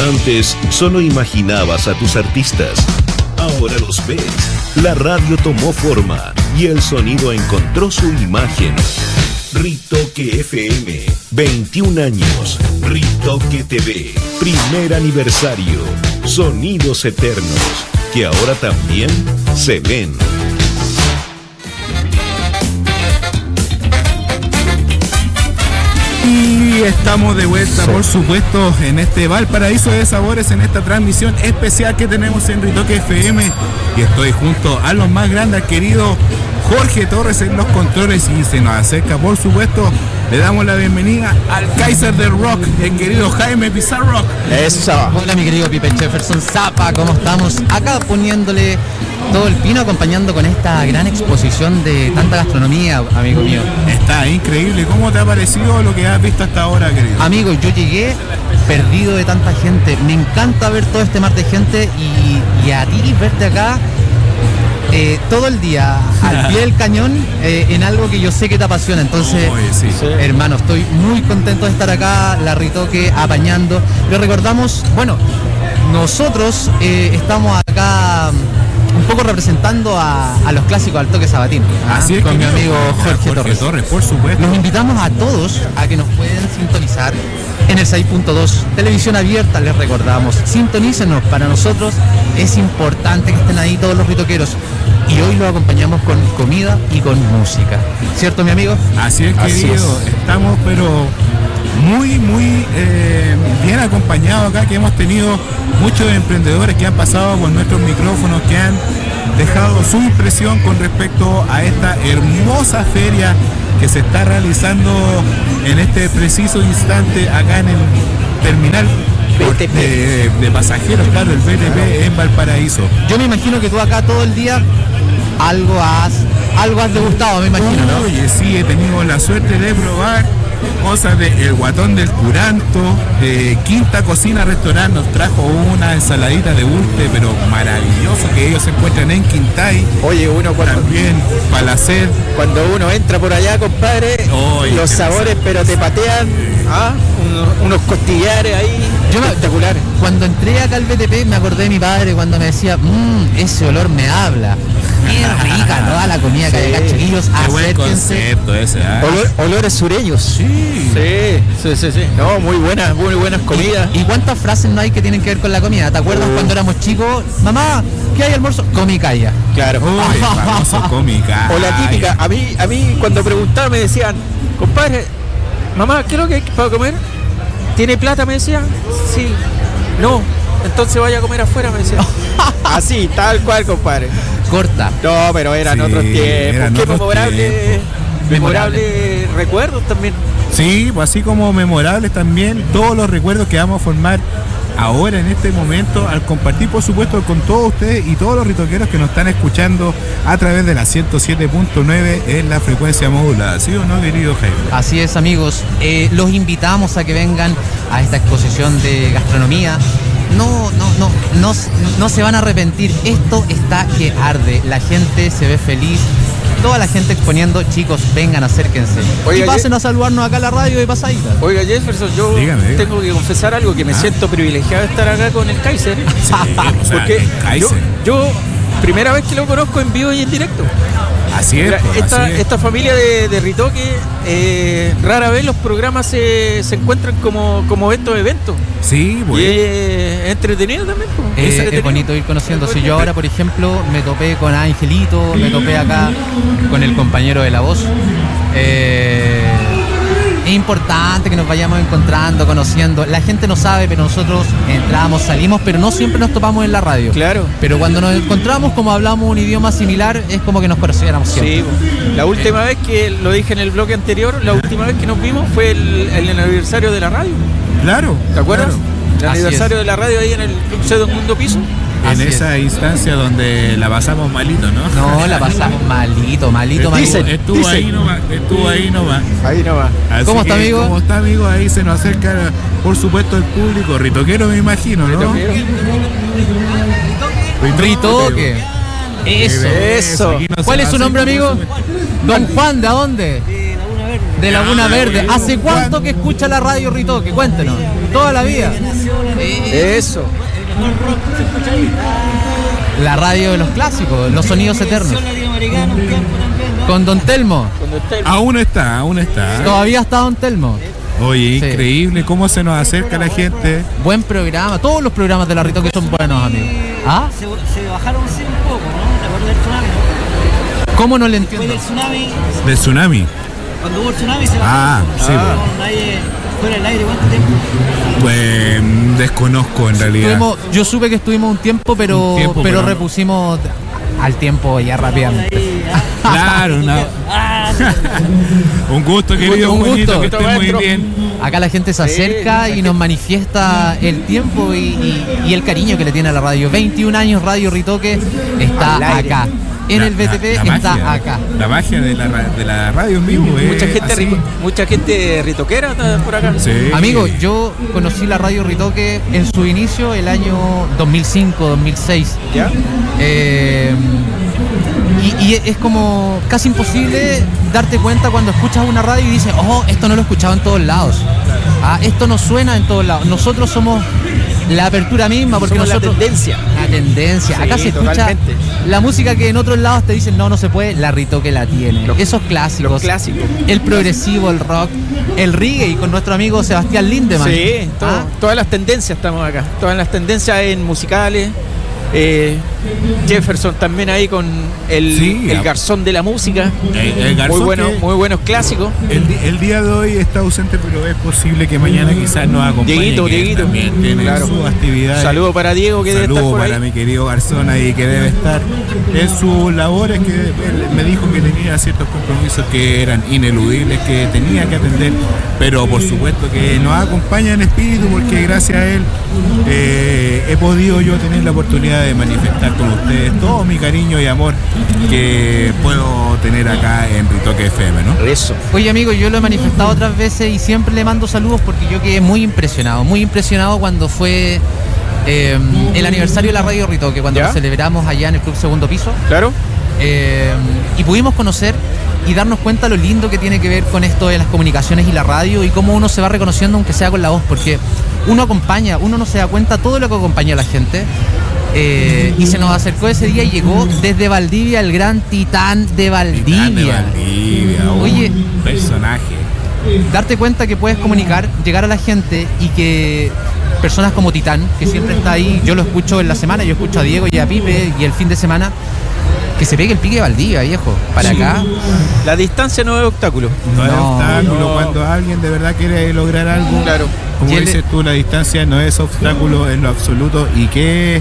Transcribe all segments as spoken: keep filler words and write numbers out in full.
Antes solo imaginabas a tus artistas. Ahora los ves. La radio tomó forma y el sonido encontró su imagen. Ritoque F M, veintiún años. Ritoque T V, primer aniversario. Sonidos eternos, que ahora también se ven. Y estamos de vuelta, sí, por supuesto, en este Valparaíso de Sabores, en esta transmisión especial que tenemos en Ritoque F M. Y estoy junto a los más grandes, al querido Jorge Torres en los controles, y se nos acerca, por supuesto, le damos la bienvenida al Kaiser del Rock, el querido Jaime Pizarro. Eso. Hola, mi querido Pipe Jefferson Zapa, ¿cómo estamos? Acá poniéndole todo el pino, acompañando con esta gran exposición de tanta gastronomía, amigo mío. Está increíble. ¿Cómo te ha parecido lo que has visto hasta ahora, querido? Amigo, yo llegué perdido de tanta gente. Me encanta ver todo este mar de gente y, y a ti verte acá eh, todo el día al pie del cañón eh, en algo que yo sé que te apasiona. Entonces, Oye, sí. hermano, estoy muy contento de estar acá, la Ritoque apañando. Lo recordamos, bueno, nosotros eh, estamos acá un poco representando a, a los clásicos al toque sabatín. ¿Ah? Así es, con mi querido, amigo Jorge, Jorge Torres. Torres, por supuesto. Los invitamos a todos a que nos pueden sintonizar en el seis punto dos. Televisión abierta, les recordamos. Sintonícenos, para nosotros es importante que estén ahí todos los ritoqueros. Y hoy lo acompañamos con comida y con música. ¿Cierto, mi amigo? Así es, Así querido. es. Estamos, pero muy, muy eh, bien acompañados acá, que hemos tenido muchos emprendedores que han pasado por nuestros micrófonos, que han dejado su impresión con respecto a esta hermosa feria que se está realizando en este preciso instante acá en el terminal de, de pasajeros, claro, el B T P en Valparaíso. Yo me imagino que tú acá todo el día algo has, algo has degustado, me imagino, ¿no? Oye, sí, he tenido la suerte de probar cosas de El Guatón del Curanto, de Quinta Cocina Restaurante nos trajo una ensaladita de ulte, pero maravilloso, que ellos se encuentran en Quintay. Oye, uno cuando, también Palacer. Cuando uno entra por allá, compadre, Oye, los sabores, pero te patean, ¿ah? unos, unos costillares ahí, Yo me- espectaculares. Cuando entré acá al B T P me acordé de mi padre cuando me decía, mmm, ese olor me habla. Qué rica toda la comida que hay acá, chiquillos, Qué buen acérquense. concepto ese, ¿ah? Olor- olores sureños. Sí. Sí, sí, sí, sí. No, muy buenas, muy buenas comidas. ¿Y cuántas frases no hay que tienen que ver con la comida? ¿Te acuerdas Uh. cuando éramos chicos? Mamá, ¿qué hay almuerzo? Comicaya. Claro. Uy, famoso cómica. O la típica, a mí, a mí cuando preguntaba me decían, compadre, mamá, ¿qué es lo que hay para comer? ¿Tiene plata? Me decían. Sí. No, entonces vaya a comer afuera, me decían. Así, tal cual, compadre. Corta. No, pero eran Sí, otros tiempos. eran Qué otros memorable, memorable recuerdos también. Sí, pues así como memorables también todos los recuerdos que vamos a formar ahora en este momento al compartir, por supuesto, con todos ustedes y todos los ritoqueros que nos están escuchando a través de la ciento siete punto nueve en la frecuencia modulada. ¿Sí o no, querido Jaime? Así es, amigos. Eh, los invitamos a que vengan a esta exposición de gastronomía. No, no, no, no, no se van a arrepentir. Esto está que arde. La gente se ve feliz. Toda la gente exponiendo. Chicos, vengan, acérquense. Oiga, y pasen ye- a saludarnos acá a la radio de pasadita. Oiga, Jefferson, yo Dígame, dígame. tengo que confesar algo, que me Ah. siento privilegiado de estar acá con el Kaiser. Sí, o sea, Porque el yo, Kaiser. yo, primera vez que lo conozco en vivo y en directo. Así es, Mira, pues, esta, así es. esta familia de, de Ritoque, eh, rara vez los programas se, se encuentran como, como estos eventos. Sí, Y pues. es entretenido también. pues, Eh, es entretenido. bonito ir conociendo. Si yo ahora, por ejemplo, me topé con Angelito, me topé acá con el compañero de la voz. Eh, es importante que nos vayamos encontrando, conociendo. La gente no sabe, pero nosotros entramos, salimos, pero no siempre nos topamos en la radio. Claro. Pero cuando nos encontramos, como hablamos un idioma similar, es como que nos conociéramos siempre. Sí, pues. La última vez que, lo dije en el bloque anterior, la última vez que nos vimos fue el, el aniversario de la radio. Claro. ¿Te acuerdas? claro. El Así aniversario es. de la radio ahí en el Club C Mundo Piso. En Así es. esa instancia donde la pasamos malito, ¿no? No, la pasamos malito, malito, malito. Estuvo, estuvo Dicen. ahí nomás, estuvo ahí nomás. Ahí nomás. Así ¿Cómo está, que, amigo? ¿Cómo está, amigo? Ahí se nos acerca, por supuesto, el público. Ritoquero, me imagino, ¿no? Ritoquero. Ritoque. Eso. Eso. Aquí no se ¿Cuál es su hace nombre, como amigo? se- Don Juan, ¿de dónde? De Laguna Verde. ¿Hace cuánto que escucha la radio Ritoque? Cuéntenos. toda la vida. Eso. La radio de los clásicos, los sonidos eternos. Con Don Telmo. Aún está, aún está. Todavía está Don Telmo. Oye, Sí. increíble cómo se nos acerca la gente. Buen programa. Todos los programas de la Ritoque son buenos, amigos. ¿Ah? Se, se bajaron sí, un poco, ¿no? ¿Te acuerdas del tsunami? ¿Cómo no le Después entiendo? del tsunami, Del tsunami. cuando hubo el tsunami se Ah, bajaron. sí, Ah. pues. Nadie fuera del aire, ¿cuánto tiempo? Pues desconozco en realidad. Estuvimos- yo supe que estuvimos un tiempo, pero, Un tiempo, pero pero- repusimos al tiempo ya rápidamente. Ahí, ah. Claro, no. Ah, Un gusto, querido Un Juanito, gusto. que estés muy Maestro. bien. Acá la gente se acerca y nos manifiesta el tiempo y, y- y el cariño que le tiene a la radio. veintiún años Radio Ritoque está Al aire. acá. En La- el B T P la- la está magia, acá. La magia de la, ra- de la radio en vivo. eh, Mucha gente, así. ri- mucha gente ritoquera está por acá. Sí. Amigo, yo conocí la Radio Ritoque en su inicio el año dos mil cinco, dos mil seis. ¿Ya? Eh, y, y es como casi imposible darte cuenta cuando escuchas una radio y dices, oh, esto no lo he escuchado en todos lados. Ah, esto no suena en todos lados. Nosotros somos la apertura misma porque Somos la nosotros... tendencia. La tendencia. Sí, Acá se escucha totalmente. la música que en otros lados te dicen, no, no se puede. La Ritoque la tiene. Los- Esos clásicos. Los clásicos. El progresivo, el rock, el reggae con nuestro amigo Sebastián Lindemann. Sí, to- Ah, todas las tendencias estamos acá. Todas las tendencias en musicales. Eh, Jefferson también ahí con el, Sí, el a- garzón de la música. El, el garzón Muy, bueno, que- muy buenos clásicos. El, di- el día de hoy está ausente, pero es posible que mañana quizás nos acompañe. Dieguito, que Dieguito. También tiene Claro. sus actividades. Saludo para Diego que debe estar Saludo por para ahí. mi querido Garzón ahí que debe estar en sus labores, que él me dijo que tenía ciertos compromisos que eran ineludibles, que tenía que atender, pero por supuesto que nos acompaña en espíritu porque gracias a él eh, he podido yo tener la oportunidad de manifestar con ustedes todo mi cariño y amor que puedo tener acá en Ritoque F M, ¿no? Eso. Oye amigo, yo lo he manifestado otras veces y siempre le mando saludos porque yo quedé muy impresionado, muy impresionado cuando fue eh, el aniversario de la Radio Ritoque, cuando ¿Ya? lo celebramos allá en el Club Segundo Piso, Claro. eh, y pudimos conocer y darnos cuenta lo lindo que tiene que ver con esto de las comunicaciones y la radio y cómo uno se va reconociendo aunque sea con la voz, porque uno acompaña, uno no se da cuenta todo lo que acompaña a la gente. Eh, y se nos acercó ese día y llegó desde Valdivia el gran Titán de Valdivia. Titán de Valdivia, un Oye. personaje. Darte cuenta que puedes comunicar, llegar a la gente y que personas como Titán, que siempre está ahí, yo lo escucho en la semana, yo escucho a Diego y a Pipe y el fin de semana, que se pegue el pique de Valdivia, viejo, para Sí. acá. La distancia no es obstáculo. No es No, obstáculo no. cuando alguien de verdad quiere lograr algo. Claro. Como Y él- dices tú, la distancia no es obstáculo en lo absoluto y qué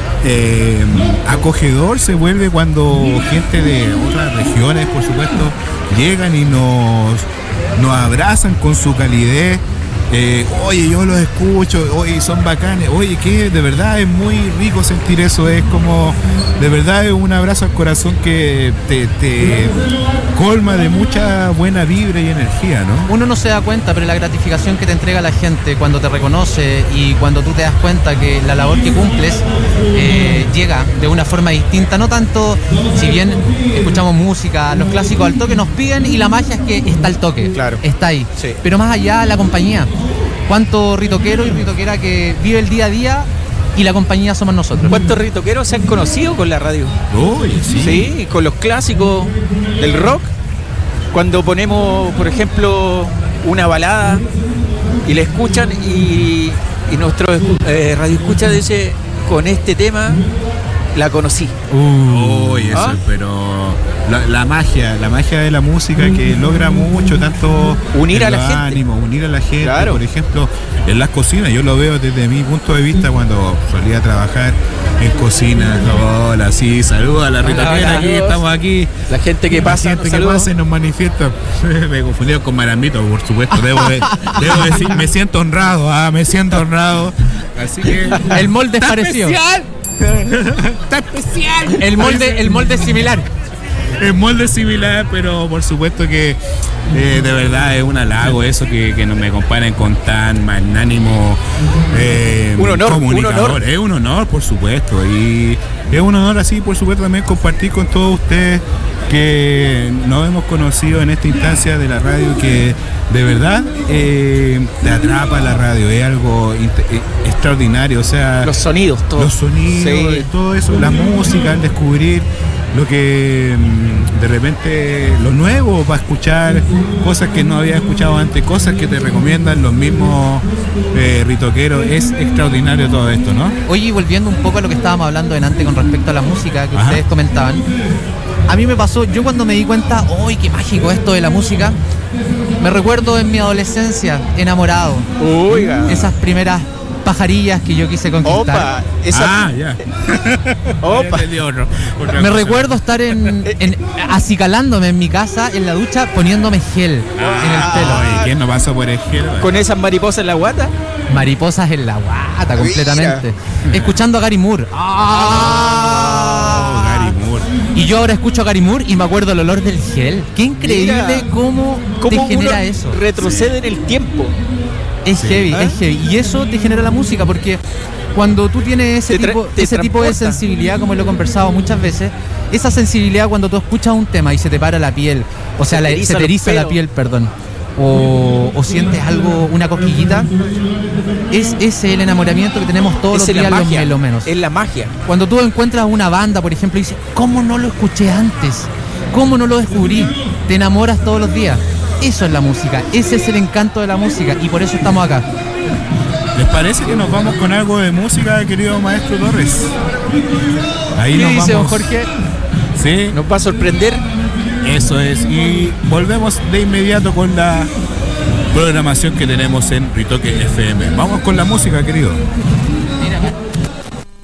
eh, acogedor se vuelve cuando gente de otras regiones, por supuesto, llegan y nos, nos abrazan con su calidez. Eh, oye, yo los escucho, oye, son bacanes, oye, que de verdad es muy rico sentir eso, es como, de verdad es un abrazo al corazón que te, te colma de mucha buena vibra y energía, ¿no? Uno no se da cuenta, pero la gratificación que te entrega la gente cuando te reconoce y cuando tú te das cuenta que la labor que cumples eh, llega de una forma distinta, no tanto, si bien escuchamos música, los clásicos al toque nos piden y la magia es que está al toque, Claro. está ahí, Sí. pero más allá la compañía, cuánto ritoquero y ritoquera que vive el día a día y la compañía somos nosotros. ¿Cuántos ritoqueros se han conocido con la radio? Oye, sí. Sí, con los clásicos del rock. Cuando ponemos, por ejemplo, una balada y la escuchan y, y nuestro eh, radio escucha dice, con este tema la conocí. Uy, eso, ¿Ah? pero la, la magia, la magia de la música que logra mucho, tanto Unir en a la los gente. ánimos, unir a la gente. Claro. Por ejemplo, en las cocinas, yo lo veo desde mi punto de vista cuando solía trabajar en cocina. Hola, sí, saludos a la Ritoquera, Hola, aquí saludos. estamos aquí. La gente que La pasa, gente que saludos. pasa y nos manifiesta. Me confundieron con Marambito, por supuesto. Debo, de- debo decir, me siento honrado, ah, me siento honrado. Así que. El molde es ¡Está parecido. especial! ¡Está especial! El molde, el molde es similar. Es molde similar, pero por supuesto que eh, de verdad es un halago eso que, que no me comparen con tan magnánimo eh, Uno honor, comunicador. un honor. Es un honor, por supuesto. Y es un honor así, por supuesto, también compartir con todos ustedes que nos hemos conocido en esta instancia de la radio, que de verdad eh, te atrapa la radio, es algo eh, extraordinario, o sea, Los sonidos, todo. los sonidos, Sí. todo eso, la música, el descubrir lo que mm, de repente lo nuevo para escuchar, cosas que no había escuchado antes, cosas que te recomiendan los mismos eh, ritoqueros, es extraordinario todo esto, ¿no? Oye, y volviendo un poco a lo que estábamos hablando delante con respecto a la música que Ajá. ustedes comentaban, a mí me pasó, yo cuando me di cuenta, ¡uy, qué mágico esto de la música! Me recuerdo en mi adolescencia, enamorado, Oiga. esas primeras pajarillas que yo quise conquistar. Opa, esa. Ah, ya. Opa. Ya entendí otro- otra Me cosa. recuerdo estar en, en acicalándome en mi casa, en la ducha, poniéndome gel en el pelo. Ay, ¿quién no pasó por el gel? Con esas mariposas en la guata. Mariposas en la guata, completamente. Escuchando a Gary Moore. Oh, ¡Ah! Gary Moore. Y yo ahora escucho a Gary Moore y me acuerdo el olor del gel. Qué increíble Mira, cómo, ¿Cómo te uno genera eso. retrocede en el tiempo? Es Sí. heavy, ¿Ah? es heavy. Y eso te genera la música porque cuando tú tienes ese, Te tra- tipo, te ese tipo de transporta. sensibilidad, como lo he conversado muchas veces, esa sensibilidad cuando tú escuchas un tema y se te para la piel, o sea, Se la- te se eriza te los eriza la pelos. piel, perdón, o, o sientes algo, una cosquillita, es ese el enamoramiento que tenemos todos Es los la días los magia. melómenos. Es la magia. Cuando tú encuentras una banda, por ejemplo, y dices, ¿cómo no lo escuché antes? ¿Cómo no lo descubrí? Te enamoras todos los días. Eso es la música, ese es el encanto de la música y por eso estamos acá. ¿Les parece que nos vamos con algo de música, querido maestro Torres? Ahí ¿Qué nos dice don vamos. Jorge? Sí, Nos va a sorprender. eso es. Y volvemos de inmediato con la programación que tenemos en Ritoque F M. Vamos con la música, querido.